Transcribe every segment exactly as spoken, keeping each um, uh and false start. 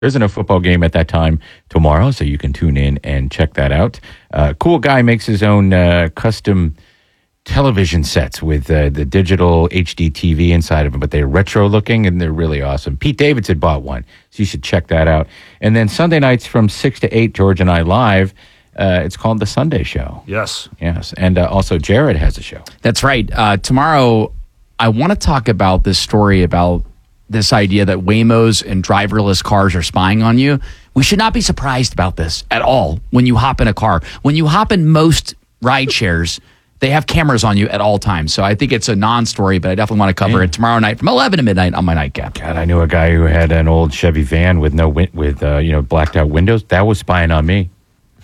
There's no football game at that time tomorrow, so you can tune in and check that out. Uh, cool guy makes his own uh, custom television sets with uh, the digital H D T V inside of them, but they're retro looking and they're really awesome. Pete Davidson bought one, so you should check that out. And then Sunday nights from six to eight, George and I live. Uh, it's called The Sunday Show. Yes. Yes. And uh, also Jared has a show. That's right. Uh, tomorrow, I want to talk about this story about this idea that Waymos and driverless cars are spying on you. We should not be surprised about this at all when you hop in a car. When you hop in most ride shares, they have cameras on you at all times. So I think it's a non-story, but I definitely want to cover yeah. it tomorrow night from eleven to midnight on my nightcap. God, I knew a guy who had an old Chevy van with no win- with uh, you know blacked out windows. That was spying on me.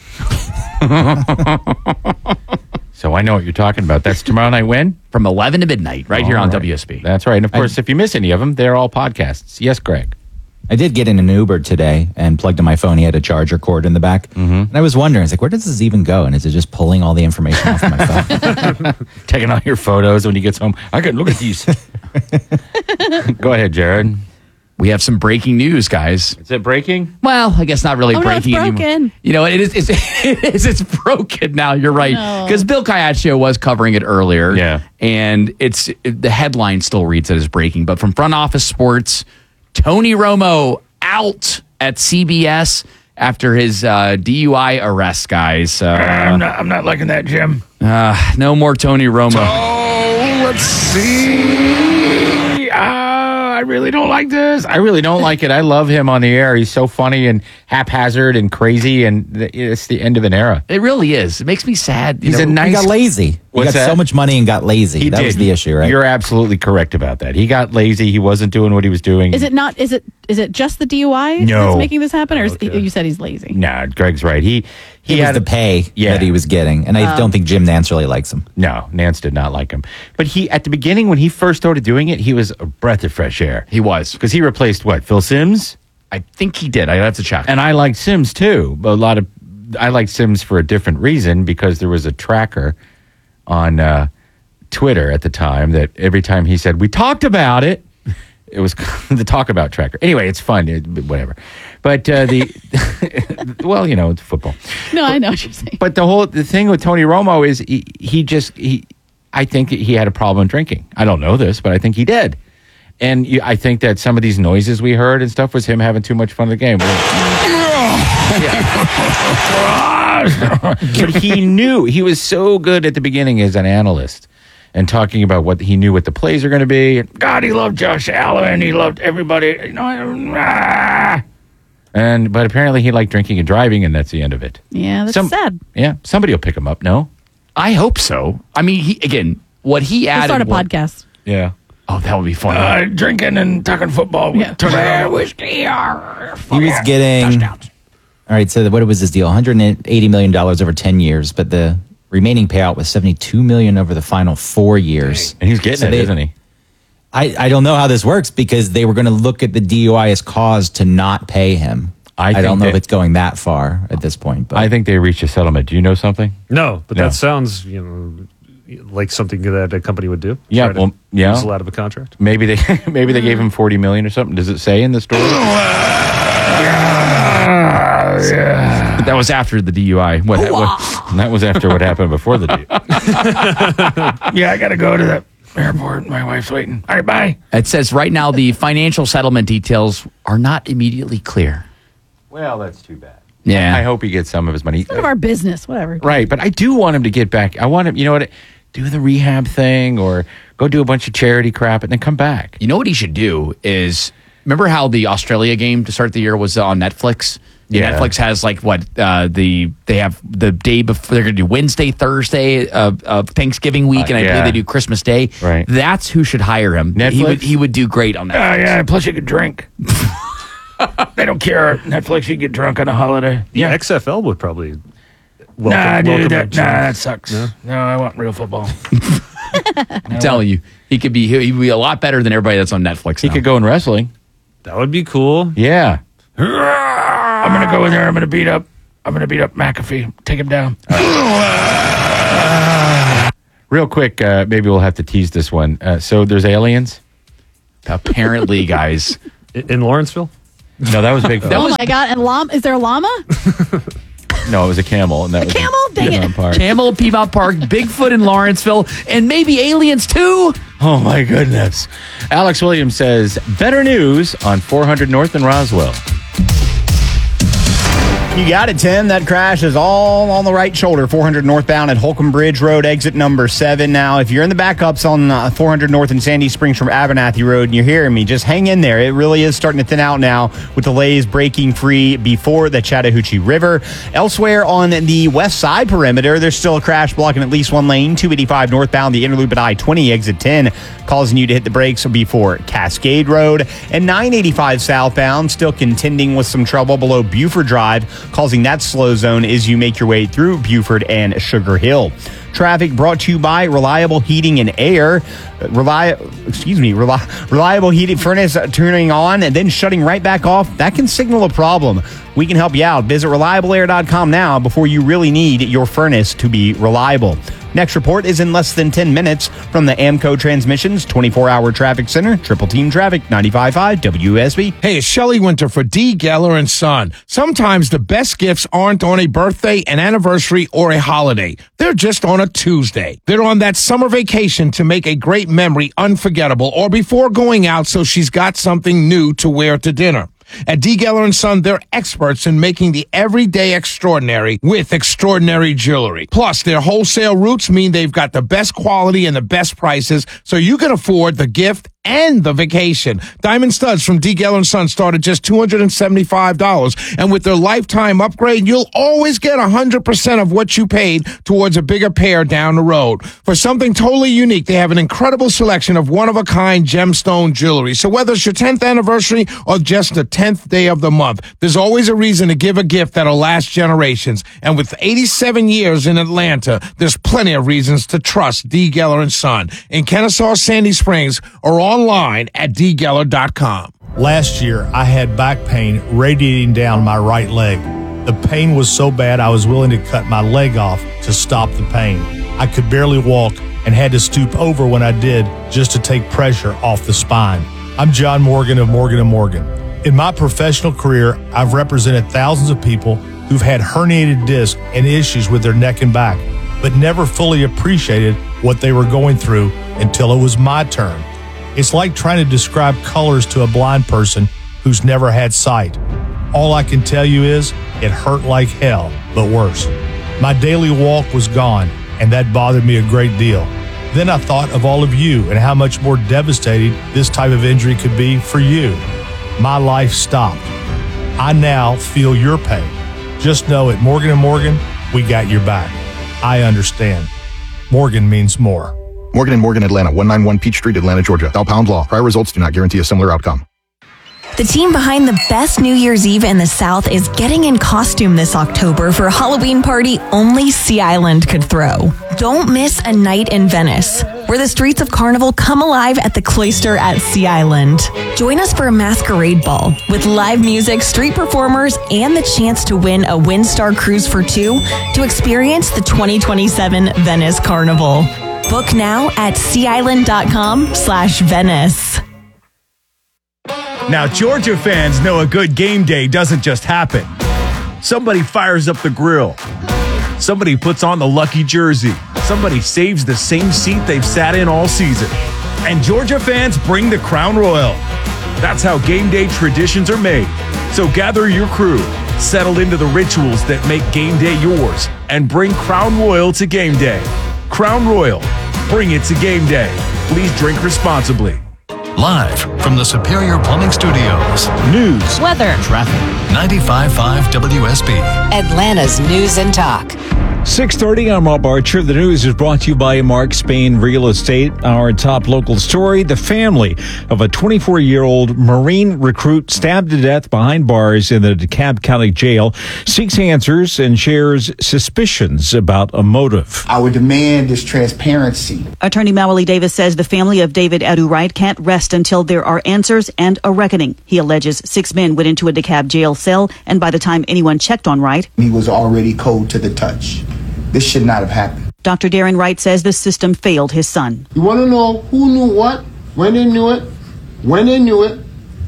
So I know what you're talking about. That's tomorrow night when? From eleven to midnight, right all here on right. W S B. That's right. And of course, I, if you miss any of them, they're all podcasts. Yes, Greg. I did get in an Uber today and plugged in my phone. He had a charger cord in the back. Mm-hmm. And I was wondering, I was like, where does this even go? And is it just pulling all the information off my phone? Taking all your photos when he gets home. I can look at these. Go ahead, Jared. We have some breaking news, guys. Is it breaking? Well, I guess not really oh, breaking no, it's anymore. You know, it is. It's, it is. It's broken now. You're right, because no. Bill Caiaccio was covering it earlier. Yeah, and it's it, the headline still reads it as breaking. But from Front Office Sports, Tony Romo out at C B S after his uh, D U I arrest, guys. Uh, I'm not. I'm not liking that, Jim. Uh, no more Tony Romo. Oh, let's see. Uh, I really don't like this. I really don't like it. I love him on the air. He's so funny and haphazard and crazy, and it's the end of an era. It really is. It makes me sad. He's know, a nice. He got lazy. He got that? so much money and got lazy. He that did. was the issue, right? You're absolutely correct about that. He got lazy. He wasn't doing what he was doing. Is it not? Is it? Is it just the D U I no. that's making this happen, or is, okay. you said he's lazy? Nah, Greg's right. He he, he had was the pay yeah. that he was getting, and I um, don't think Jim Nance really likes him. No, Nance did not like him. But he at the beginning when he first started doing it, he was a breath of fresh air. He was because he replaced what Phil Sims. I think he did. I have to check. And I liked Sims too. But a lot of I liked Sims for a different reason because there was a tracker on uh, Twitter at the time that every time he said we talked about it. It was the talk about tracker. Anyway, it's fun. It, whatever. But uh, the, well, you know, it's football. No, I know what you're saying. But the whole the thing with Tony Romo is he, he just, he, I think he had a problem drinking. I don't know this, but I think he did. And you, I think that some of these noises we heard and stuff was him having too much fun in the game. But he knew. He was so good at the beginning as an analyst. And talking about what he knew what the plays are going to be. God, he loved Josh Allen. He loved everybody. You know, ah. And but apparently he liked drinking and driving, and that's the end of it. Yeah, that's Some, sad. Yeah, somebody will pick him up. No, I hope so. I mean, he again, what he added. We'll start a what, podcast. Yeah. Oh, that would be fun. Uh, drinking and talking football. With yeah. Tony whiskey. He was getting. Touchdowns. All right, so what was his deal? one hundred eighty million dollars over ten years, but the remaining payout was seventy-two million dollars over the final four years. And he's getting so it, they, isn't he? I, I don't know how this works because they were going to look at the D U I as cause to not pay him. I, I don't know that, if it's going that far at this point. But I think they reached a settlement. Do you know something? No, but no. that sounds, you know, like something that a company would do. Yeah, well, yeah. Cancel out of a contract. Maybe they maybe they gave him forty million dollars or something. Does it say in the story? Yeah. But that was after the D U I. What, what? That was after what happened before the D U I. Yeah, I got to go to the airport. My wife's waiting. All right, bye. It says right now the financial settlement details are not immediately clear. Well, that's too bad. Yeah. I hope he gets some of his money. It's none of our business, whatever. Right, but I do want him to get back. I want him, you know what, do the rehab thing or go do a bunch of charity crap and then come back. You know what he should do is, remember how the Australia game to start the year was on Netflix? Yeah. Netflix has like what uh, the they have the day before they're going to do Wednesday, Thursday of, of Thanksgiving week, uh, and I yeah. believe they do Christmas Day. Right. That's who should hire him. Netflix? He would he would do great on that. Oh, yeah, plus you could drink. They don't care. Netflix, you get drunk on a holiday. Yeah, X F L would probably welcome, nah, dude, welcome that, nah, that sucks. No? no, I want real football. I'm telling you, he could be he would be a lot better than everybody that's on Netflix. He now. could go in wrestling. That would be cool. Yeah. I'm gonna go in there. I'm gonna beat up. I'm gonna beat up McAfee. Take him down. Uh, real quick, uh, maybe we'll have to tease this one. Uh, so there's aliens. Apparently, guys, In, in Lawrenceville. No, that was Bigfoot. Oh my God! And llama? Is there a llama? No, it was a camel. And that A was camel? Dang it. Piedmont Park. Camel at Piedmont Park, Bigfoot in Lawrenceville, and maybe aliens too. Oh my goodness. Alex Williams says, better news on four hundred North in Roswell. You got it, Tim. That crash is all on the right shoulder. four hundred northbound at Holcomb Bridge Road, exit number seven. Now, if you're in the backups on uh, four hundred North in Sandy Springs from Abernathy Road and you're hearing me, just hang in there. It really is starting to thin out now with delays breaking free before the Chattahoochee River. Elsewhere on the west side perimeter, there's still a crash blocking at least one lane. two eighty-five northbound, the Interloop at I twenty, exit ten, causing you to hit the brakes before Cascade Road. And nine eighty-five southbound, still contending with some trouble below Buford Drive, causing that slow zone as you make your way through Buford and Sugar Hill. Traffic brought to you by Reliable Heating and Air. Reli- excuse me, Reli- Reliable Heating Furnace turning on and then shutting right back off. That can signal a problem. We can help you out. Visit reliable air dot com now before you really need your furnace to be reliable. Next report is in less than ten minutes from the AMCO Transmissions twenty-four hour Traffic Center. Triple Team Traffic, ninety-five point five W S B. Hey, it's Shelley Winter for D. Geller and Son. Sometimes the best gifts aren't on a birthday, an anniversary, or a holiday. They're just on a Tuesday. They're on that summer vacation to make a great memory unforgettable or before going out so she's got something new to wear to dinner. At D. Geller and Son, they're experts in making the everyday extraordinary with extraordinary jewelry. Plus, their wholesale routes mean they've got the best quality and the best prices, so you can afford the gift and the vacation. Diamond studs from D. Geller and Son start at just two hundred seventy-five dollars, and with their lifetime upgrade, you'll always get one hundred percent of what you paid towards a bigger pair down the road. For something totally unique, they have an incredible selection of one-of-a-kind gemstone jewelry. So whether it's your tenth anniversary or just the tenth day of the month, there's always a reason to give a gift that'll last generations. And with eighty-seven years in Atlanta, there's plenty of reasons to trust D. Geller and Son in Kennesaw, Sandy Springs, or online at d geller dot com. Last year, I had back pain radiating down my right leg. The pain was so bad I was willing to cut my leg off to stop the pain. I could barely walk and had to stoop over when I did just to take pressure off the spine. I'm John Morgan of Morgan and Morgan. In my professional career, I've represented thousands of people who've had herniated discs and issues with their neck and back, but never fully appreciated what they were going through until it was my turn. It's like trying to describe colors to a blind person who's never had sight. All I can tell you is it hurt like hell, but worse. My daily walk was gone, and that bothered me a great deal. Then I thought of all of you and how much more devastating this type of injury could be for you. My life stopped. I now feel your pain. Just know at Morgan and Morgan, we got your back. I understand. Morgan means more. Morgan and Morgan Atlanta, one ninety-one Peach Street, Atlanta, Georgia. Bell Pound Law. Prior results do not guarantee a similar outcome. The team behind the best New Year's Eve in the South is getting in costume this October for a Halloween party only Sea Island could throw. Don't miss a night in Venice, where the streets of Carnival come alive at the Cloister at Sea Island. Join us for a masquerade ball with live music, street performers, and the chance to win a Windstar cruise for two to experience the twenty twenty-seven Venice Carnival. Book now at sea island dot com slash Venice. Now, Georgia fans know a good game day doesn't just happen. Somebody fires up the grill. Somebody puts on the lucky jersey. Somebody saves the same seat they've sat in all season. And Georgia fans bring the Crown Royal. That's how game day traditions are made. So gather your crew, settle into the rituals that make game day yours, and bring Crown Royal to game day. Crown Royal, bring it to game day. Please drink responsibly. Live from the Superior Plumbing Studios. News, weather, traffic. ninety-five point five W S B. Atlanta's News and Talk. six thirty, I'm Rob Archer. The news is brought to you by Mark Spain Real Estate. Our top local story, the family of a twenty-four-year-old Marine recruit stabbed to death behind bars in the DeKalb County Jail seeks answers and shares suspicions about a motive. Our demand is transparency. Attorney Mawali Davis says the family of David Adu Wright can't rest until there are answers and a reckoning. He alleges six men went into a DeKalb jail cell, and by the time anyone checked on Wright, he was already cold to the touch. This should not have happened. Doctor Darren Wright says the system failed his son. You want to know who knew what, when they knew it, when they knew it,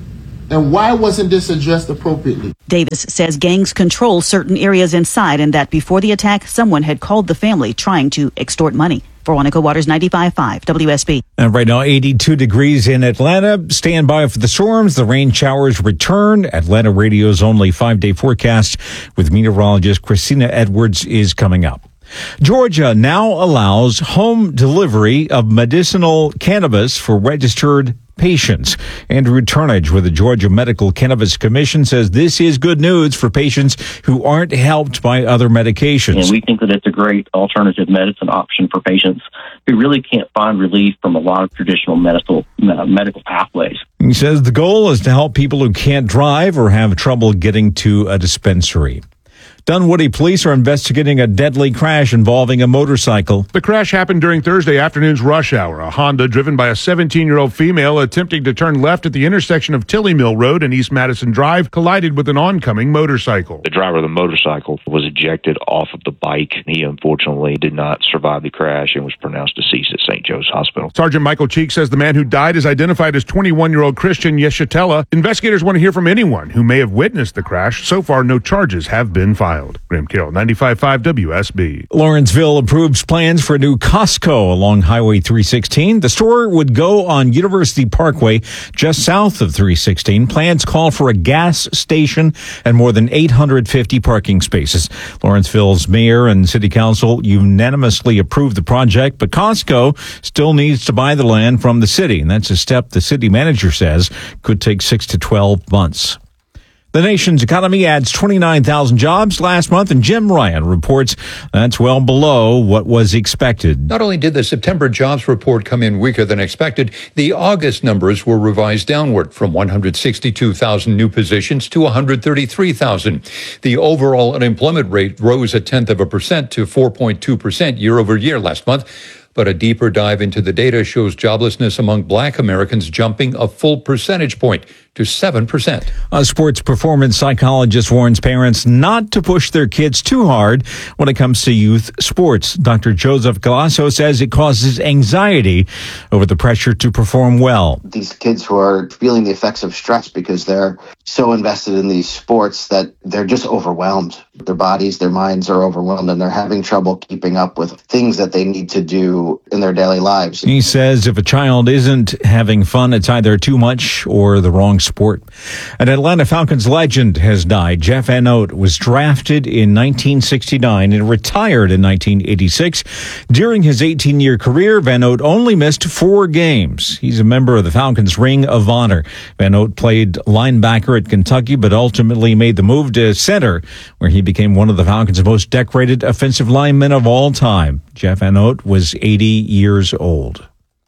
And why wasn't this addressed appropriately? Davis says gangs control certain areas inside and that before the attack, someone had called the family trying to extort money. Veronica Waters, ninety-five point five W S B. And right now, eighty-two degrees in Atlanta. Stand by for the storms. The rain showers return. Atlanta Radio's only five-day forecast with meteorologist Christina Edwards is coming up. Georgia now allows home delivery of medicinal cannabis for registered patients. Andrew Turnage with the Georgia Medical Cannabis Commission says this is good news for patients who aren't helped by other medications. And we think that it's a great alternative medicine option for patients who really can't find relief from a lot of traditional medical uh, medical pathways. He says the goal is to help people who can't drive or have trouble getting to a dispensary. Dunwoody police are investigating a deadly crash involving a motorcycle. The crash happened during Thursday afternoon's rush hour. A Honda driven by a seventeen-year-old female attempting to turn left at the intersection of Tilly Mill Road and East Madison Drive collided with an oncoming motorcycle. The driver of the motorcycle was ejected off of the bike. He unfortunately did not survive the crash and was pronounced deceased at Saint Joe's Hospital. Sergeant Michael Cheek says the man who died is identified as twenty-one-year-old Christian Yeshatella. Investigators want to hear from anyone who may have witnessed the crash. So far, no charges have been filed. Graham Carroll, ninety-five point five W S B. Lawrenceville approves plans for a new Costco along Highway three sixteen. The store would go on University Parkway just south of three sixteen. Plans call for a gas station and more than eight hundred fifty parking spaces. Lawrenceville's mayor and city council unanimously approved the project, but Costco still needs to buy the land from the city, and that's a step the city manager says could take six to twelve months. The nation's economy adds twenty-nine thousand jobs last month, and Jim Ryan reports that's well below what was expected. Not only did the September jobs report come in weaker than expected, the August numbers were revised downward from one hundred sixty-two thousand new positions to one hundred thirty-three thousand. The overall unemployment rate rose a tenth of a percent to four point two percent year over year last month. But a deeper dive into the data shows joblessness among black Americans jumping a full percentage point to seven percent. A sports performance psychologist warns parents not to push their kids too hard when it comes to youth sports. Doctor Joseph Galasso says it causes anxiety over the pressure to perform well. These kids who are feeling the effects of stress because they're so invested in these sports that they're just overwhelmed. Their bodies, their minds are overwhelmed, and they're having trouble keeping up with things that they need to do in their daily lives. He says if a child isn't having fun, it's either too much or the wrong sport. An Atlanta Falcons legend has died. Jeff Van Oat was drafted in nineteen sixty-nine and retired in nineteen eighty-six. During his eighteen-year career, Van Oat only missed four games. He's a member of the Falcons Ring of Honor. Van Oat played linebacker at Kentucky, but ultimately made the move to center, where he became one of the Falcons' most decorated offensive linemen of all time. Jeff Van Oat was eighty years old.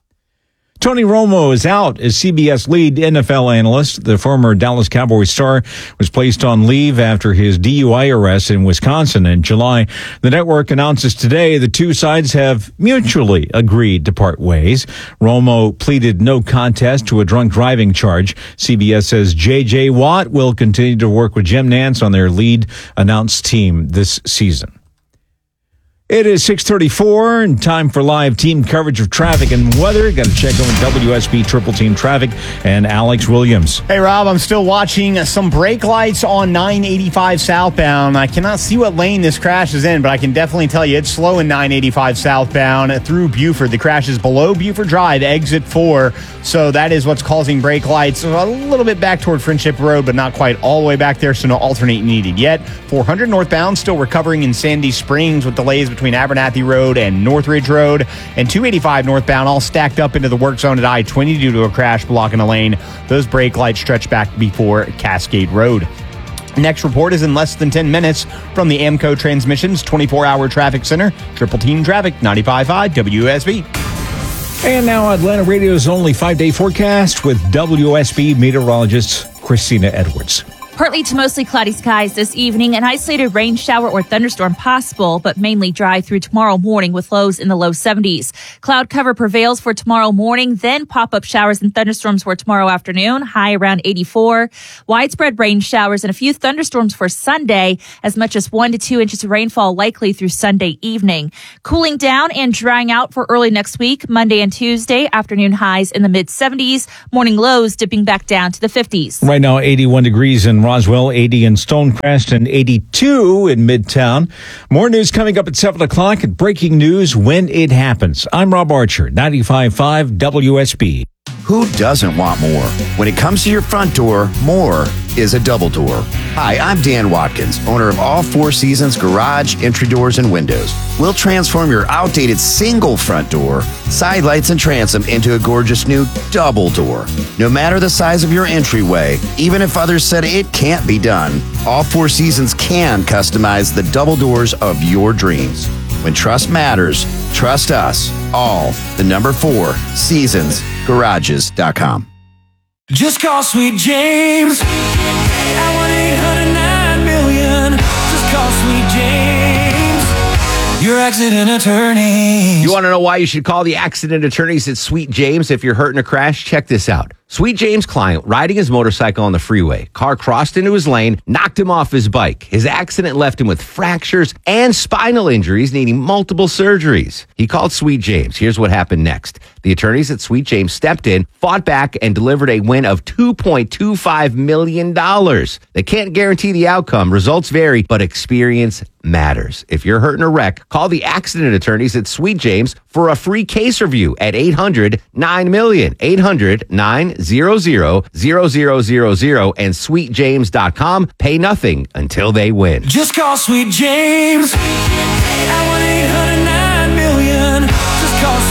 Tony Romo is out as C B S lead N F L analyst. The former Dallas Cowboys star was placed on leave after his D U I arrest in Wisconsin in July. The network announces today the two sides have mutually agreed to part ways. Romo pleaded no contest to a drunk driving charge. C B S says J J Watt will continue to work with Jim Nantz on their lead announced team this season. It is six thirty-four and time for live team coverage of traffic and weather. Got to check on W S B Triple Team Traffic and Alex Williams. Hey, Rob, I'm still watching some brake lights on nine eighty-five southbound. I cannot see what lane this crash is in, but I can definitely tell you it's slow in nine eighty-five southbound through Buford. The crash is below Buford Drive, exit four. So that is what's causing brake lights a little bit back toward Friendship Road, but not quite all the way back there, so no alternate needed yet. four hundred northbound still recovering in Sandy Springs with delays between between Abernathy Road and Northridge Road, and two eighty-five northbound all stacked up into the work zone at I twenty due to a crash blocking a lane. Those brake lights stretch back before Cascade Road. Next report is in less than ten minutes from the AMCO Transmissions twenty-four hour Traffic Center. Triple Team Traffic, ninety-five point five W S B. And now Atlanta Radio's only five-day forecast with W S B meteorologist Christina Edwards. Partly to mostly cloudy skies this evening. An isolated rain shower or thunderstorm possible, but mainly dry through tomorrow morning with lows in the low seventies. Cloud cover prevails for tomorrow morning, then pop-up showers and thunderstorms for tomorrow afternoon, high around eighty-four. Widespread rain showers and a few thunderstorms for Sunday, as much as one to two inches of rainfall likely through Sunday evening. Cooling down and drying out for early next week, Monday and Tuesday, afternoon highs in the mid seventies, morning lows dipping back down to the fifties. Right now, eighty-one degrees in Roswell, eighty in Stonecrest, and eighty-two in Midtown. More news coming up at seven o'clock at Breaking News When It Happens. I'm Rob Archer, ninety-five point five W S B. Who doesn't want more? When it comes to your front door, more is a double door. Hi, I'm Dan Watkins, owner of All Four Seasons Garage, Entry Doors, and Windows. We'll transform your outdated single front door, side lights, and transom into a gorgeous new double door. No matter the size of your entryway, even if others said it can't be done, All Four Seasons can customize the double doors of your dreams. When trust matters, trust us. All, the number four, seasons garages dot com. Just call Sweet James at one eight hundred nine million. Just call Sweet James, your accident attorney. You want to know why you should call the accident attorneys at Sweet James if you're hurt in a crash? Check this out. Sweet James' client, riding his motorcycle on the freeway. Car crossed into his lane, knocked him off his bike. His accident left him with fractures and spinal injuries, needing multiple surgeries. He called Sweet James. Here's what happened next. The attorneys at Sweet James stepped in, fought back, and delivered a win of two point two five million dollars. They can't guarantee the outcome. Results vary, but experience matters. If you're hurt in a wreck, call the accident attorneys at Sweet James for a free case review at eight hundred nine million, eight hundred nine hundred zero zero zero zero and sweet james dot com. Pay nothing until they win. Just call Sweet James at one eight hundred nine million. Just call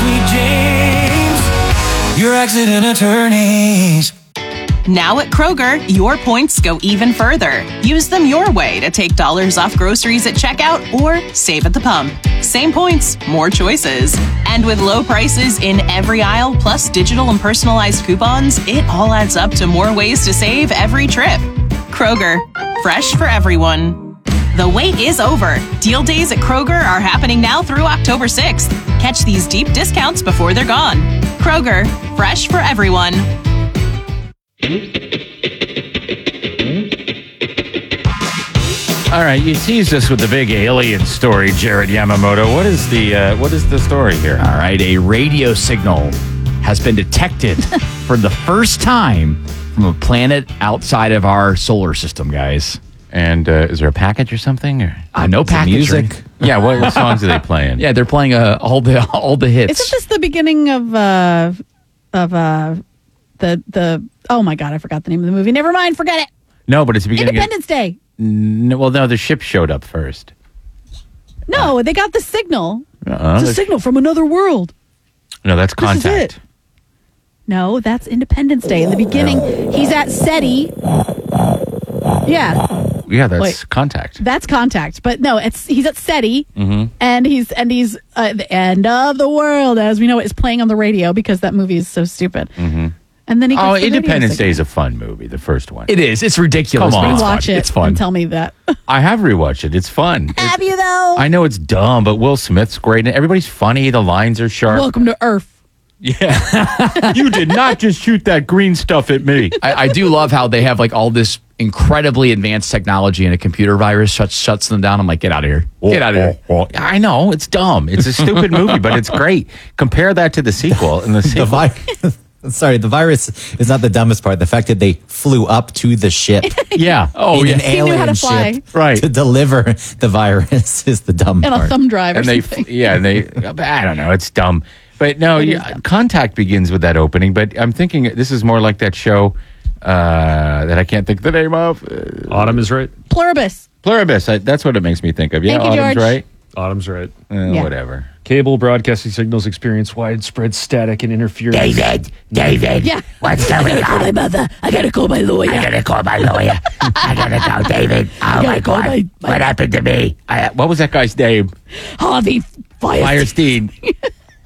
Sweet James, your accident attorneys. Now at Kroger, your points go even further. Use them your way to take dollars off groceries at checkout or save at the pump. Same points, more choices. And with low prices in every aisle, plus digital and personalized coupons, it all adds up to more ways to save every trip. Kroger, fresh for everyone. The wait is over. Deal days at Kroger are happening now through October sixth. Catch these deep discounts before they're gone. Kroger, fresh for everyone. All right, you teased us with the big alien story, Jared Yamamoto. What is the uh, what is the story here? All right, a radio signal has been detected for the first time from a planet outside of our solar system, guys. And uh, is there a package or something? Or? Uh, no package. Music. Yeah, what, what songs are they playing? Yeah, they're playing uh, all the all the hits. Isn't this the beginning of uh, of uh, the the? Oh my God, I forgot the name of the movie. Never mind, forget it. No, but it's the beginning. Independence of, Day. No, well, no, the ship showed up first. No, they got the signal. Uh-uh. It's a signal from another world. No, that's Contact. This is it. No, that's Independence Day. In the beginning, he's at SETI. Yeah. Yeah, that's Wait. Contact. That's Contact. But no, it's he's at SETI, mm-hmm. and he's and he's uh, the end of the world, as we know it, is playing on the radio because that movie is so stupid. Mm-hmm. And then he gets oh, the Independence Day is a fun movie. The first one. It is. It's ridiculous. Come on, it's watch fun. it. It's fun. And tell me that. I have rewatched it. It's fun. Have you though? I know it's dumb, but Will Smith's great, and everybody's funny. The lines are sharp. Welcome to Earth. Yeah, you did not just shoot that green stuff at me. I, I do love how they have like all this incredibly advanced technology, and a computer virus shuts shuts them down. I'm like, get out of here. Get out of here. Oh, oh, oh. I know it's dumb. It's a stupid movie, but it's great. Compare that to the sequel, and the sequel. The vi- Sorry, the virus is not the dumbest part. The fact that they flew up to the ship. Yeah. Oh, in yeah. an He knew how alien to fly. ship Right. to deliver the virus is the dumb And part. a thumb drive or and they, something. yeah, and they. I don't know. It's dumb, but no. It is Yeah, dumb. Contact begins with that opening, but I'm thinking this is more like that show uh, that I can't think the name of. Uh, Autumn is right. Pluribus. Pluribus. I, that's what it makes me think of. Yeah, Thank you, Autumn's George. right. Autumn's right. Uh, Yeah. Whatever. Cable broadcasting signals experience widespread static and interference. David, David, Yeah. what's going I gotta call my on? mother. I gotta call my lawyer. I gotta call my lawyer. I gotta go, David. Oh gotta my call God, my- my- what happened to me? I, what was that guy's name? Harvey Firestein. Firestein.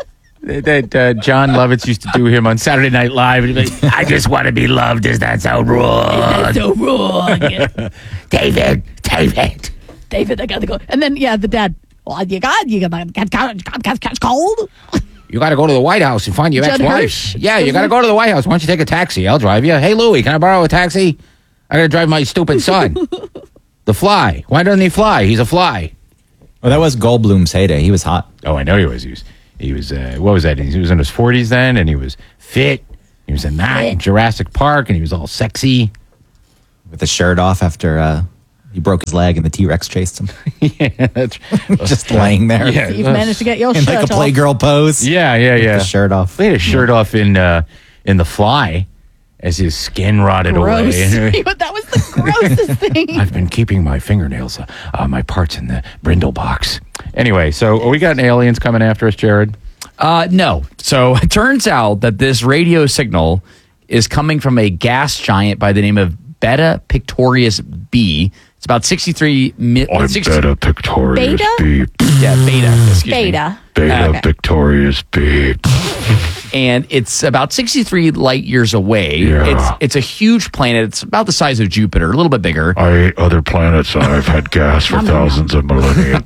that uh, John Lovitz used to do him on Saturday Night Live. And he'd be like, I just want to be loved. Is that so wrong? That's so wrong. David, David. David, I gotta go. And then, yeah, the dad. Well, you got, you got, catch, catch, catch cold. You got to go to the White House and find your Judd ex-wife. Hirsch. Yeah, you got to go to the White House. Why don't you take a taxi? I'll drive you. Hey, Louie, can I borrow a taxi? I got to drive my stupid son. The Fly. Why doesn't he fly? He's a fly. Well, that was Goldblum's heyday. He was hot. Oh, I know he was. He was, he was uh, what was that? He was in his forties then, and he was fit. He was in that in Jurassic Park, and he was all sexy. With the shirt off after uh, he broke his leg and the T-Rex chased him. Yeah, that's just laying there. Yeah, You've managed to get your in shirt like a off. playgirl pose. Yeah, yeah, yeah. With the shirt off. He had his shirt off in uh, in The Fly as his skin rotted Gross. away. But that was the grossest thing. I've been keeping my fingernails, uh, uh, my parts in the brindle box. Anyway, so we got aliens coming after us, Jared? Uh, no. So it turns out that this radio signal is coming from a gas giant by the name of Beta Pictorius B. It's about sixty-three... Mi- I'm sixty Beta Pictorius Beta? B. Yeah, Beta. Excuse me. Beta. Beta Okay. Pictorius B. And it's about sixty-three light years away. Yeah. It's it's a huge planet. It's about the size of Jupiter, a little bit bigger. I ate other planets and I've had gas for thousands of millennia.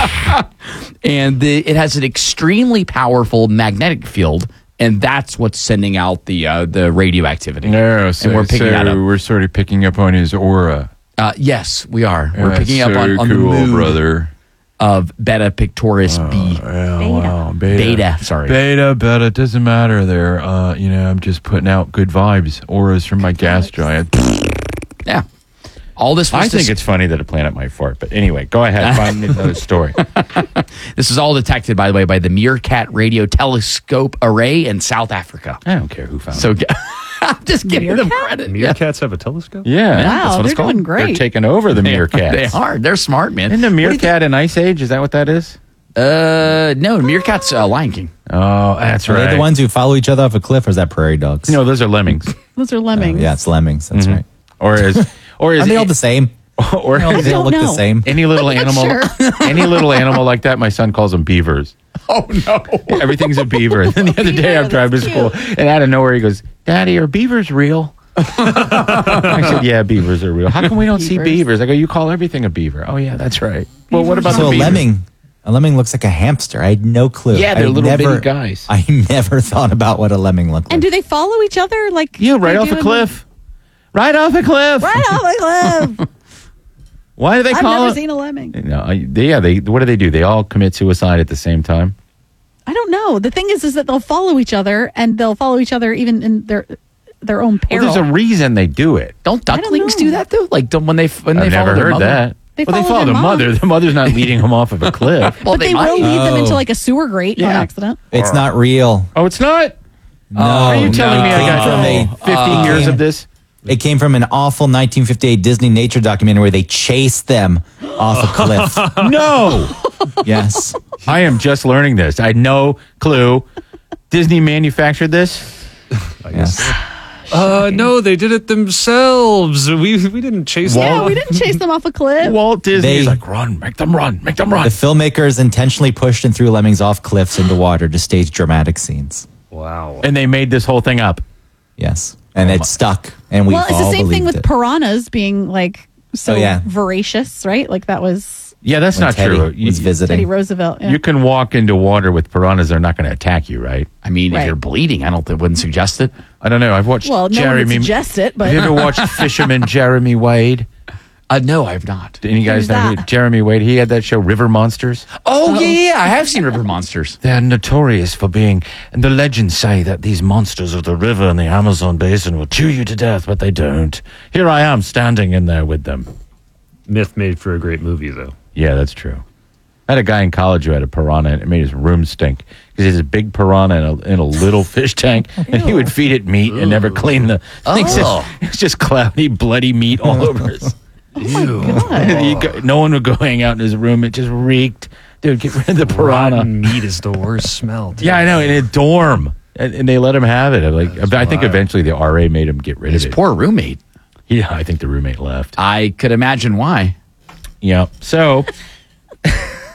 And the, it has an extremely powerful magnetic field, and that's what's sending out the uh, the radioactivity. No, so, and we're picking so that up. we're sort of picking up on his aura. Uh, yes, we are. We're That's picking up so on, on the cool, mood brother. of Beta Pictorius B. Yeah, Beta. wow, beta. Beta, sorry. Beta, beta, it doesn't matter there. Uh, you know, I'm just putting out good vibes, auras from my gas giant. Yeah. All this was I think dis- it's funny that a planet might fart, but anyway, go ahead, find me another story. This is all detected, by the way, by the Meerkat Radio Telescope Array in South Africa. I don't care who found So it. I'm just giving them credit. Meerkats have a telescope? Yeah, Yeah, Wow, that's what they're it's called. doing great. they're taking over the meerkats. They are. They're smart, man. Isn't the What do you meerkat an ice age? Is that what that is? think? Uh, no, Meerkat's uh, Lion King. Oh, that's Are right. they the ones who follow each other off a cliff, or is that prairie dogs? No, those are lemmings. Those are Oh, lemmings. yeah, it's lemmings. That's Mhm. right. Or is or is Are they all the same? or They all, is they all don't look the know. same. any little I'm not animal sure. any little animal like that? My son calls them beavers. Oh, no. Everything's a beaver. And then the other day I'm Beaver, driving to that's school, cute. and out of nowhere he goes, "Daddy, are beavers real?" I said, "Yeah, beavers are real. How come we don't see Beavers. beavers?" I go, "You call everything a beaver." Oh yeah, that's right. Well, what about So the a beaver? lemming, a lemming looks like a hamster. I had no clue. Yeah, they're I little never, bitty guys. I never thought about what a lemming looked like. And do they follow each other? Like Yeah, right they off do a in cliff. Right off a cliff. the- Right off a cliff. Why do they I've call never it? seen a lemming. No, I, they, yeah, they. What do they do? They all commit suicide at the same time. I don't know. The thing is, is that they'll follow each other, and they'll follow each other even in their their own Well, peril. there's a reason they do it. Don't don't ducklings know. do that, though? Like, don't, when they when they I've follow never their heard mother? that. They well, they follow follow their the mom. mother. The mother's not leading them off of a cliff. Well, but they, they, will might. lead them into Oh. like a sewer grate on Yeah. accident. It's not real. Oh, it's not. No, Are you telling no. me I It got came from a- fifteen uh, years of this? It came from an awful nineteen fifty-eight Disney nature documentary where they chased them off a cliff. No. Yes. I am just learning this. I had no clue. Disney manufactured this. Yes. Uh, no, they did it themselves. We we didn't chase Yeah, them. we didn't chase them off a cliff. Walt Disney's They- like, run, make them run, make them run. The filmmakers intentionally pushed and threw lemmings off cliffs into water to stage dramatic scenes. Wow. And they made this whole thing up. Yes. And it stuck. And we well, it's all the same thing believed with it. piranhas being like so Oh, yeah. voracious, right? Like that was Yeah, that's When not Teddy true. was You, visiting. Teddy Roosevelt. Yeah. you can walk into water with piranhas; they're not going to attack you, right? I mean, Right. if you're bleeding, I don't think wouldn't suggest it. I don't know. I've watched well, no one would Jeremy. suggest it, but Have you ever watched Fisherman Jeremy Wade? Uh, no, I have not. Do any guys Who's know who- that? Jeremy Wade? He had that show River Monsters. Oh, yeah, yeah, I have seen River Monsters. They're notorious for being, and the legends say that these monsters of the river in the Amazon basin will chew you to death, but they don't. Here I am standing in there with them. Myth made for a great movie, though. Yeah, that's true. I had a guy in college who had a piranha, and it made his room stink because he has a big piranha in a, in a little fish tank, and he would feed it meat and never clean the things. Oh. It was just cloudy, bloody meat all over us. oh my god, You go- no one would go hang out in his room. It just reeked. Dude, get rid of the piranha. Rotten meat is the worst smell. Too. Yeah, I know. In a dorm, and, and they let him have it. Like, That's I think wild. eventually the R A made him get rid His of it. poor roommate. Yeah, I think the roommate left. I could imagine why. Yeah. So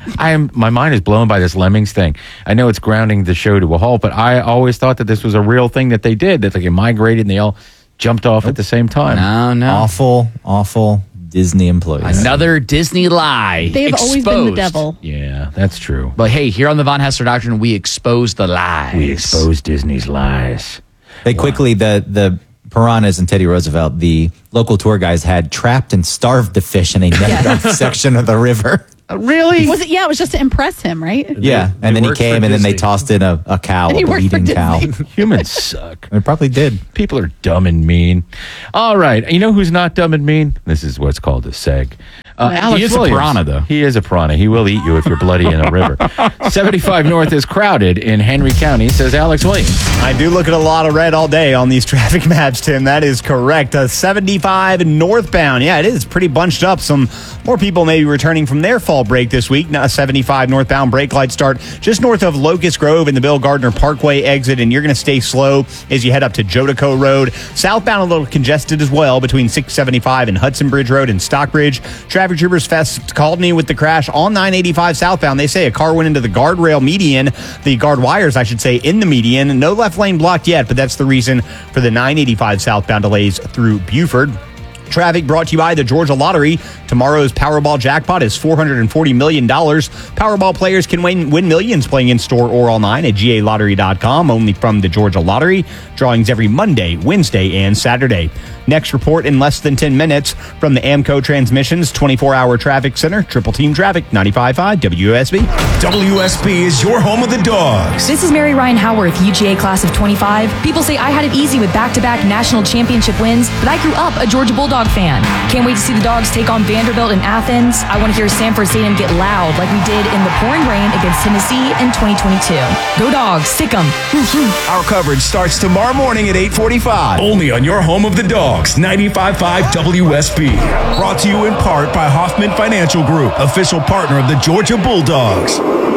I am. My mind is blown by this Lemmings thing. I know it's grounding the show to a halt, but I always thought that this was a real thing that they did. That like, they migrated and they all jumped off at the same time. No, no. Awful, awful Disney employees. Another Disney lie. They've exposed. always been the devil. Yeah, that's true. But hey, here on the Von Hessler Doctrine, we expose the lies. We expose Disney's lies. They quickly, the, the piranhas and Teddy Roosevelt, the local tour guys had trapped and starved the fish in a netted off section of the river. Really? Was it? Yeah, it was just to impress him, right? Yeah, and then he worked came for and then they Disney. tossed in a, a cow, And he a worked for bleeding cow. Disney. Humans suck. It probably did. People are dumb and mean. All right. You know who's not dumb and mean? This is what's called a seg. Uh, He Alex is a Williams. piranha, though. He is a piranha. He will eat you if you're bloody in a river. seventy-five North is crowded in Henry County, says Alex Williams. I do look at a lot of red all day on these traffic maps, Tim. That is correct. Uh, seventy-five northbound. Yeah, it is pretty bunched up. Some more people may be returning from their fall break this week. Now, seventy-five northbound brake lights start just north of Locust Grove in the Bill Gardner Parkway exit, and you're going to stay slow as you head up to Jodico Road. Southbound a little congested as well between six seventy-five and Hudson Bridge Road and Stockbridge. Traffic Troopers Fest called me with the crash on nine eighty-five southbound. They say a car went into the guardrail median, the guard wires, I should say, in the median. No left lane blocked yet, but that's the reason for the nine eighty-five southbound delays through Buford. Traffic brought to you by the Georgia Lottery. Tomorrow's Powerball jackpot is four hundred forty million dollars. Powerball players can win, win millions playing in store or online at G A lottery dot com, only from the Georgia Lottery. Drawings every Monday, Wednesday, and Saturday. Next report in less than ten minutes from the AMCO Transmissions twenty-four hour Traffic Center. Triple Team Traffic, ninety-five point five W S B. W S B is your home of the dogs. This is Mary Ryan Howarth, U G A class of twenty-five. People say I had it easy with back-to-back national championship wins, but I grew up a Georgia Bulldog fan. Can't wait to see the Dogs take on Vanderbilt in Athens. I want to hear Sanford Stadium get loud like we did in the pouring rain against Tennessee in twenty twenty-two. Go Dogs, sick 'em. Our coverage starts tomorrow morning at eight forty-five. Only on your home of the dogs, ninety-five point five W S B. Brought to you in part by Hoffman Financial Group, official partner of the Georgia Bulldogs.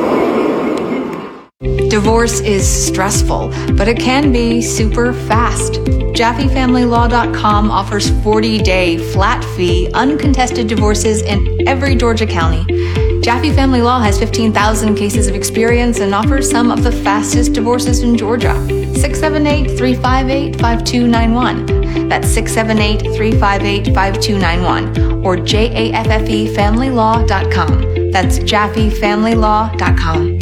Divorce is stressful, but it can be super fast. Jaffe Family Law dot com offers forty day flat fee, uncontested divorces in every Georgia county. Jaffe Family Law has fifteen thousand cases of experience and offers some of the fastest divorces in Georgia. six seven eight, three five eight, five two nine one. That's six seven eight, three five eight, five two nine one. Or J A F F E Family Law dot com. That's Jaffe Family Law dot com.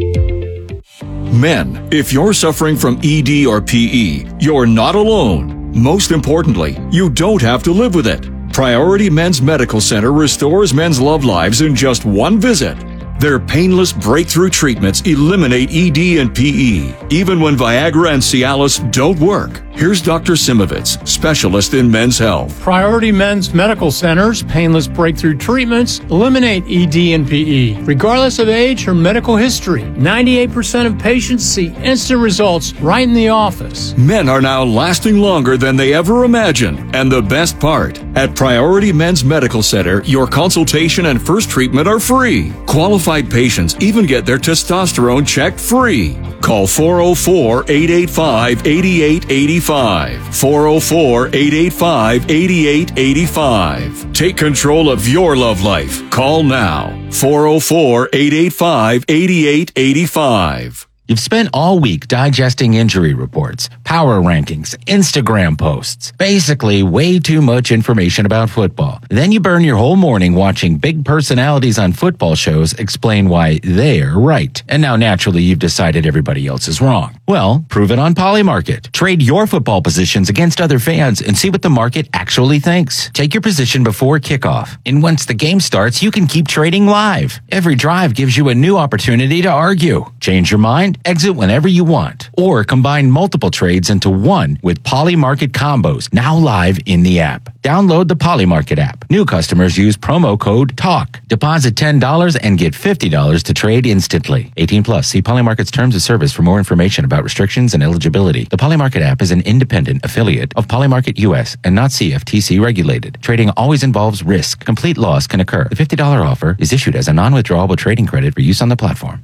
Men, if you're suffering from E D or P E, you're not alone. Most importantly, you don't have to live with it. Priority Men's Medical Center restores men's love lives in just one visit. Their painless breakthrough treatments eliminate E D and P E, even when Viagra and Cialis don't work. Here's Doctor Simovitz, specialist in men's health. Priority Men's Medical Center's painless breakthrough treatments eliminate E D and P E, regardless of age or medical history. ninety-eight percent of patients see instant results right in the office. Men are now lasting longer than they ever imagined. And the best part, at Priority Men's Medical Center, your consultation and first treatment are free. Qualified patients even get their testosterone checked free. Call four oh four, eight eight five, eight eight eight five. four oh four, eight eight five, eight eight eight five. Take control of your love life. Call now. four oh four, eight eight five, eight eight eight five. You've spent all week digesting injury reports, power rankings, Instagram posts, basically way too much information about football. Then you burn your whole morning watching big personalities on football shows explain why they're right. And now naturally you've decided everybody else is wrong. Well, prove it on Polymarket. Trade your football positions against other fans and see what the market actually thinks. Take your position before kickoff. And once the game starts, you can keep trading live. Every drive gives you a new opportunity to argue. Change your mind? Exit whenever you want, or combine multiple trades into one with Polymarket combos, now live in the app. Download the Polymarket app. New customers use promo code TALK. Deposit ten dollars and get fifty dollars to trade instantly. eighteen plus. See Polymarket's terms of service for more information about restrictions and eligibility. The Polymarket app is an independent affiliate of Polymarket U S and not C F T C regulated. Trading always involves risk. Complete loss can occur. The fifty dollars offer is issued as a non-withdrawable trading credit for use on the platform.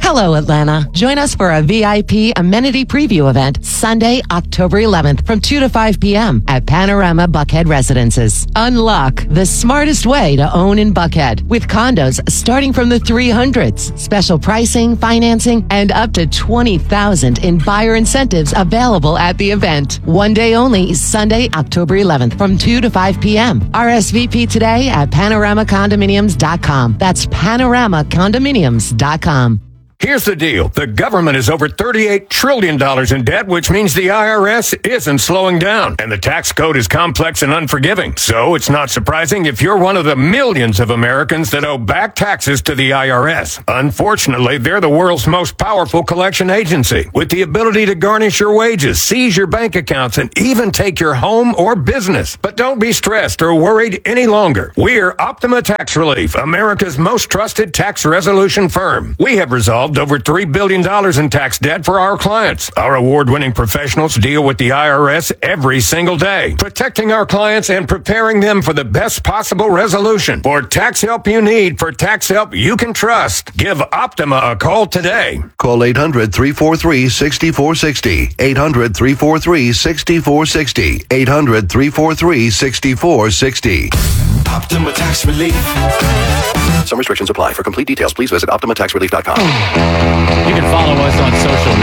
Hello, Atlanta. Join us for a V I P amenity preview event Sunday, October eleventh from two to five p.m. at Panorama Buckhead Residences. Unlock the smartest way to own in Buckhead with condos starting from the three hundreds. Special pricing, financing, and up to twenty thousand dollars in buyer incentives available at the event. One day only, Sunday, October eleventh from two to five p.m. R S V P today at panorama condominiums dot com. That's panorama condominiums dot com. Here's the deal. The government is over thirty-eight trillion dollars in debt, which means the I R S isn't slowing down. And the tax code is complex and unforgiving. So it's not surprising if you're one of the millions of Americans that owe back taxes to the I R S. Unfortunately, they're the world's most powerful collection agency, with the ability to garnish your wages, seize your bank accounts, and even take your home or business. But don't be stressed or worried any longer. We're Optima Tax Relief, America's most trusted tax resolution firm. We have resolved over three billion dollars in tax debt for our clients. Our award-winning professionals deal with the I R S every single day, protecting our clients and preparing them for the best possible resolution. For tax help you need, for tax help you can trust, give Optima a call today. Call eight hundred, three four three, six four six zero. eight hundred, three four three, six four six zero. eight hundred, three four three, six four six zero. Optima Tax Relief. Some restrictions apply. For complete details, please visit optima tax relief dot com. You can follow us on social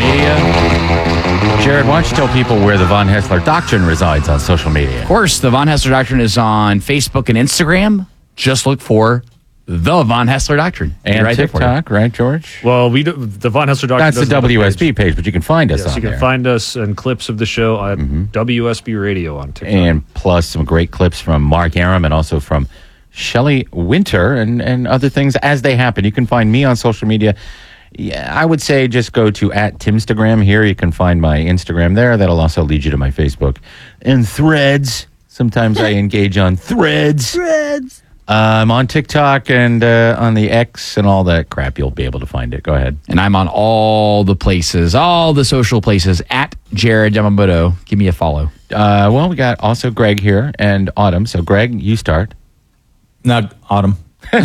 media. Jared, why don't you tell people where the Von Hessler Doctrine resides on social media? Of course, the Von Hessler Doctrine is on Facebook and Instagram. Just look for the Von Hessler Doctrine. And right TikTok, right, George? Well, we do, the Von Hessler Doctrine. That's the W S B page. page, but you can find us yes, on you can there. find us and clips of the show on mm-hmm. W S B Radio on TikTok. And plus some great clips from Mark Aram and also from Shelley Winter and, and other things as they happen. You can find me on social media. Yeah, I would say just go to at Timstagram here. You can find my Instagram there. That'll also lead you to my Facebook and Threads. Sometimes I engage on Threads. Threads. Uh, I'm on TikTok and uh, on the X and all that crap. You'll be able to find it. Go ahead. And I'm on all the places, all the social places, at Jared Yamamoto. Give me a follow. Uh, well, we got also Greg here and Autumn. So, Greg, you start. No, Autumn.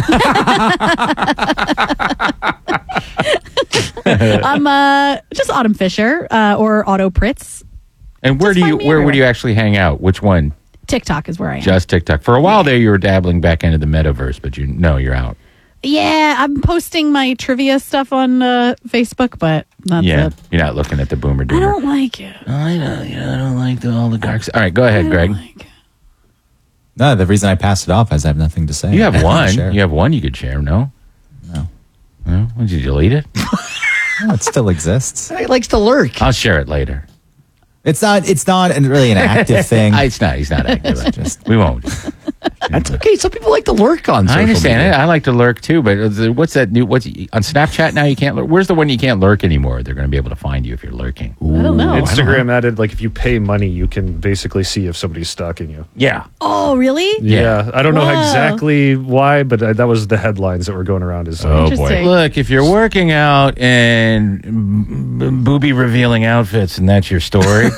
I'm uh, just Autumn Fisher uh, or Otto Pritz. And where Just do you find me where would everywhere. you actually hang out? Which one? TikTok is where I am. Just TikTok. For a while there, you were dabbling back into the metaverse, but you know you're out. Yeah, I'm posting my trivia stuff on uh, Facebook, but that's yeah, it. you're not looking at the boomer I doomer. don't like it. I know. Yeah, I don't like the oligarchs. All right, go ahead, Greg. No, the reason I passed it off is I have nothing to say. You have I one. can't share. You have one you could share. No. No. No. Did you delete it? No, it still exists. He likes to lurk. I'll share it later. It's not. It's not really an active thing. It's not. He's not active. It's just we won't. That's okay. Some people like to lurk on social I understand media. it. I like to lurk too, but the- what's that new? What's on Snapchat now? You can't lurk. Where's the one you can't lurk anymore? They're going to be able to find you if you're lurking. I don't know. Instagram added, like, if you pay money, you can basically see if somebody's stalking you. Yeah. Oh, really? Yeah. I don't know Whoa. exactly why, but uh, that was the headlines that were going around. Is uh, Oh boy! Look, if you're working out in b- booby revealing outfits, and that's your story.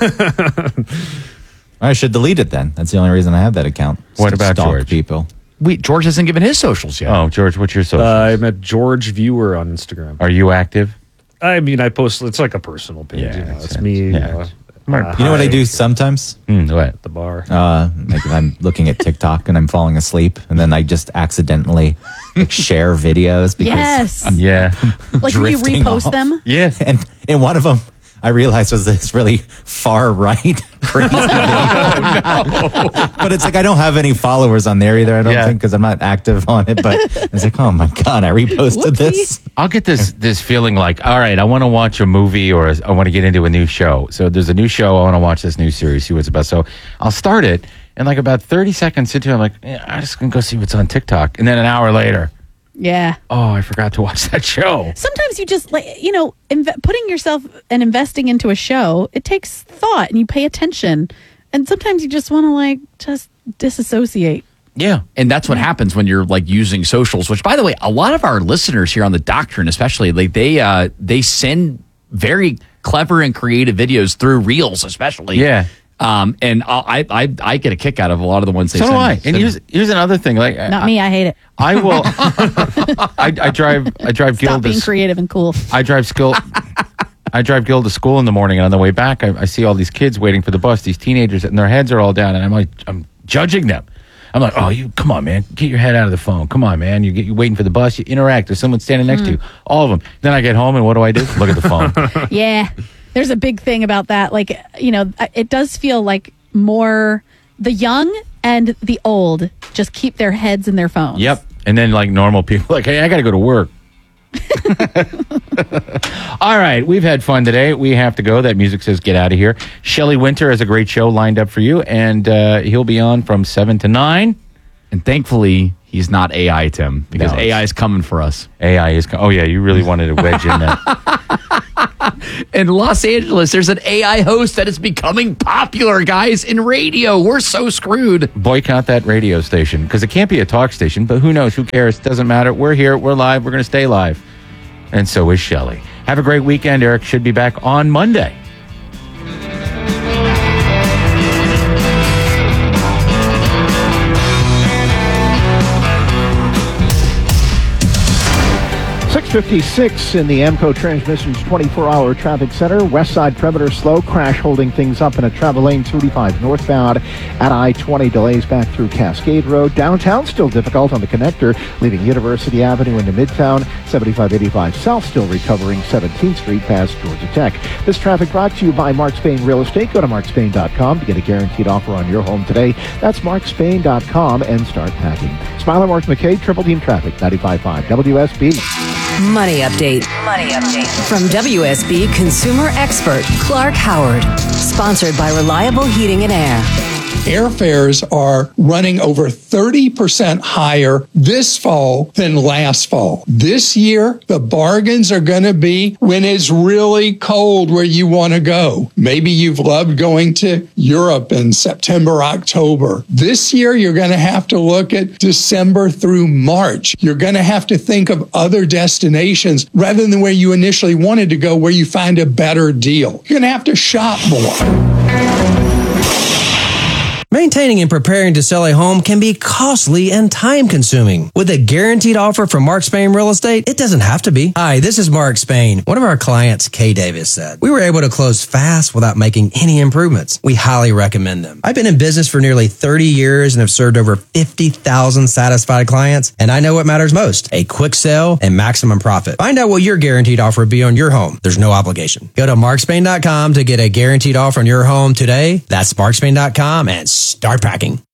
I should delete it then. That's the only reason I have that account. What To about stalk George? people? Wait, George hasn't given his socials yet. Oh, George, what's your social? Uh, I'm at George Viewer on Instagram. Are you active? I mean, I post. It's like a personal page. Yeah, you know, it's- it's me. You yeah. know, Uh, You know what I hi, do sometimes? Mm, what? At the bar. Uh, like if I'm looking at TikTok and I'm falling asleep, and then I just accidentally like, share videos because Yes. I'm Yeah. Like when you drifting repost off. them? Yeah. And in one of them, I realized was this really far right crazy video. But it's like I don't have any followers on there either. I don't Yeah. think because I'm not active on it. But it's like, oh my god, I reposted this. I'll get this this feeling like, all right, I want to watch a movie or I want to get into a new show. So there's a new show. I want to watch this new series, see what it's about. So I'll start it, and like about thirty seconds into it, I'm like, yeah, I'm just gonna go see what's on TikTok. And then an hour later, Yeah. oh, I forgot to watch that show. Sometimes you just like, you know, inv- putting yourself and investing into a show, it takes thought and you pay attention. And sometimes you just want to like just disassociate. Yeah. And that's what happens when you're like using socials, which by the way, a lot of our listeners here on the Doctrine, especially, like they uh they send very clever and creative videos through Reels, especially. Yeah. Um, and I, I I get a kick out of a lot of the ones they So send. do I. me. And here's here's another thing. Like Not I, me. I hate it. I will. I, I drive. I drive Gil Stop to being s- creative and cool. I drive Skill. I drive Gil to school in the morning, and on the way back, I, I see all these kids waiting for the bus. These teenagers, and their heads are all down, and I'm like, I'm judging them. I'm like, oh, you come on, man, get your head out of the phone. Come on, man, you get you waiting for the bus. You interact. There's someone standing next to you. All of them. Then I get home, and what do I do? Look at the phone. Yeah. There's a big thing about that. Like, you know, it does feel like more the young and the old just keep their heads in their phones. Yep. And then like normal people, like, hey, I got to go to work. All right, we've had fun today. We have to go. That music says get out of here. Shelley Winter has a great show lined up for you, and uh, he'll be on from seven to nine. And thankfully, he's not A I, Tim, because No, A I is coming for us. A I is. Co- oh yeah, you really wanted to wedge in that. In Los Angeles, there's an A I host that is becoming popular, guys, in radio. We're so screwed. Boycott that radio station because it can't be a talk station. But who knows? Who cares? Doesn't matter. We're here. We're live. We're going to stay live. And so is Shelley. Have a great weekend. Eric should be back on Monday. six fifty-six in the AMCO Transmissions twenty-four hour traffic center. West side perimeter slow. Crash holding things up in a travel lane two eighty-five northbound at I twenty. Delays back through Cascade Road. Downtown still difficult on the connector leaving University Avenue into Midtown. seventy-five eighty-five south still recovering seventeenth Street past Georgia Tech. This traffic brought to you by Mark Spain Real Estate. Go to mark spain dot com to get a guaranteed offer on your home today. That's mark spain dot com and start packing. Smiler Mark McKay, Triple Team Traffic, ninety-five point five W S B. Money update. Money update. From W S B consumer expert Clark Howard. Sponsored by Reliable Heating and Air. Airfares are running over thirty percent higher this fall than last fall. This year, the bargains are going to be when it's really cold where you want to go. Maybe you've loved going to Europe in September, October. This year, you're going to have to look at December through March. You're going to have to think of other destinations rather than where you initially wanted to go, where you find a better deal. You're going to have to shop more. Maintaining and preparing to sell a home can be costly and time-consuming. With a guaranteed offer from Mark Spain Real Estate, it doesn't have to be. Hi, this is Mark Spain. One of our clients, Kay Davis, said, "We were able to close fast without making any improvements. We highly recommend them. I've been in business for nearly thirty years and have served over fifty thousand satisfied clients, and I know what matters most, a quick sale and maximum profit. Find out what your guaranteed offer would be on your home. There's no obligation. Go to mark spain dot com to get a guaranteed offer on your home today. That's mark spain dot com and start packing."